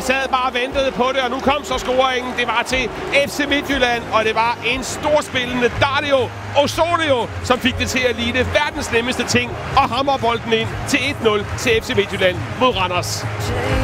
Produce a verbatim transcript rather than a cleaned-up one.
vi sad bare og ventede på det, og nu kom så scoringen. Det var til F C Midtjylland, og det var en storspillende Dario Osorio, som fik det til at ligne verdens nemmeste ting, og hammer bolden ind til et nul til F C Midtjylland mod Randers.